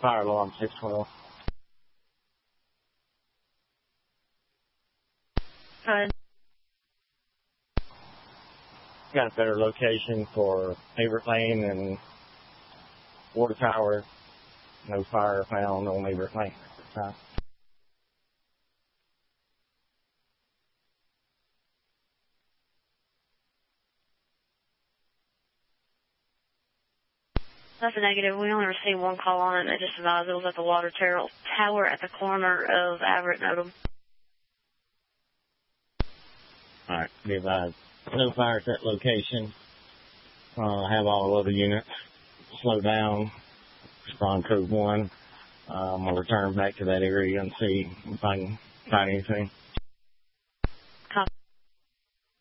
Fire alarm 612. Got a better location for Averitt Lane and Water Tower. No fire found on Averitt Lane at the time. That's a negative. We only received one call on it. They just advised it was at the water tower at the corner of Averitt and Odom. All right, be advised. No fire at that location. Have all the other units slow down. Respond code 1. I'll return back to that area and see if I can find anything.